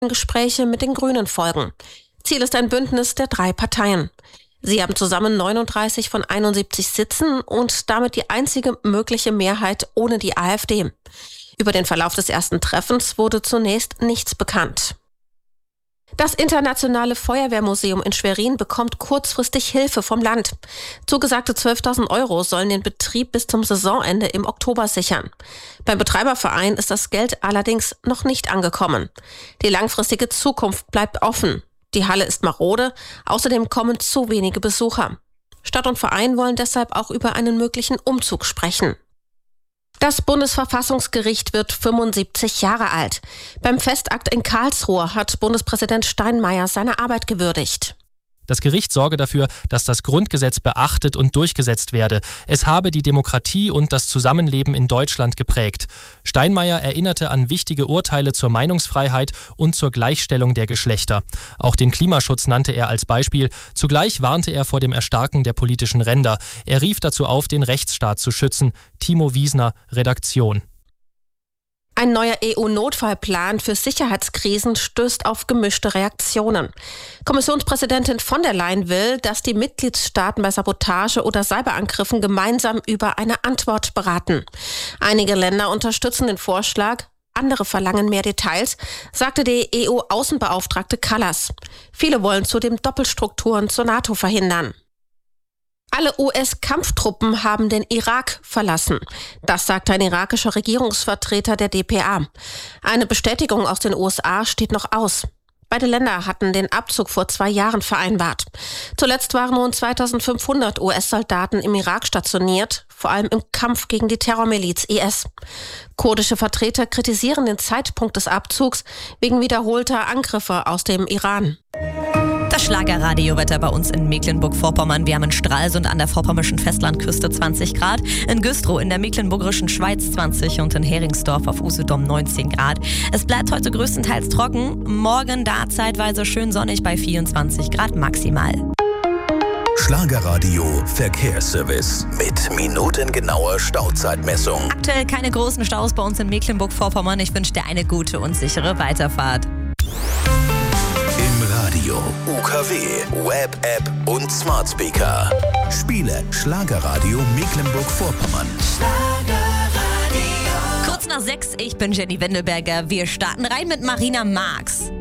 Gespräche mit den Grünen folgen. Ziel ist ein Bündnis der 3 Parteien. Sie haben zusammen 39 von 71 Sitzen und damit die einzige mögliche Mehrheit ohne die AfD. Über den Verlauf des ersten Treffens wurde zunächst nichts bekannt. Das Internationale Feuerwehrmuseum in Schwerin bekommt kurzfristig Hilfe vom Land. Zugesagte 12.000 € sollen den Betrieb bis zum Saisonende im Oktober sichern. Beim Betreiberverein ist das Geld allerdings noch nicht angekommen. Die langfristige Zukunft bleibt offen. Die Halle ist marode, außerdem kommen zu wenige Besucher. Stadt und Verein wollen deshalb auch über einen möglichen Umzug sprechen. Das Bundesverfassungsgericht wird 75 Jahre alt. Beim Festakt in Karlsruhe hat Bundespräsident Steinmeier seine Arbeit gewürdigt. Das Gericht sorge dafür, dass das Grundgesetz beachtet und durchgesetzt werde. Es habe die Demokratie und das Zusammenleben in Deutschland geprägt. Steinmeier erinnerte an wichtige Urteile zur Meinungsfreiheit und zur Gleichstellung der Geschlechter. Auch den Klimaschutz nannte er als Beispiel. Zugleich warnte er vor dem Erstarken der politischen Ränder. Er rief dazu auf, den Rechtsstaat zu schützen. Timo Wiesner, Redaktion. Ein neuer EU-Notfallplan für Sicherheitskrisen stößt auf gemischte Reaktionen. Kommissionspräsidentin von der Leyen will, dass die Mitgliedstaaten bei Sabotage oder Cyberangriffen gemeinsam über eine Antwort beraten. Einige Länder unterstützen den Vorschlag, andere verlangen mehr Details, sagte die EU-Außenbeauftragte Kallas. Viele wollen zudem Doppelstrukturen zur NATO verhindern. Alle US-Kampftruppen haben den Irak verlassen. Das sagte ein irakischer Regierungsvertreter der dpa. Eine Bestätigung aus den USA steht noch aus. Beide Länder hatten den Abzug vor 2 Jahren vereinbart. Zuletzt waren rund 2500 US-Soldaten im Irak stationiert, vor allem im Kampf gegen die Terrormiliz IS. Kurdische Vertreter kritisieren den Zeitpunkt des Abzugs wegen wiederholter Angriffe aus dem Iran. Das Schlagerradiowetter bei uns in Mecklenburg-Vorpommern. Wir haben in Stralsund an der vorpommerschen Festlandküste 20 Grad, in Güstrow in der mecklenburgischen Schweiz 20 und in Heringsdorf auf Usedom 19 Grad. Es bleibt heute größtenteils trocken, morgen da zeitweise schön sonnig bei 24 Grad maximal. Schlagerradio Verkehrsservice mit minutengenauer Stauzeitmessung. Aktuell keine großen Staus bei uns in Mecklenburg-Vorpommern. Ich wünsche dir eine gute und sichere Weiterfahrt. Radio, UKW, Web-App und Smart Speaker. Spiele Schlagerradio Mecklenburg-Vorpommern. Kurz nach 6, ich bin Jenny Wendelberger. Wir starten rein mit Marina Marx.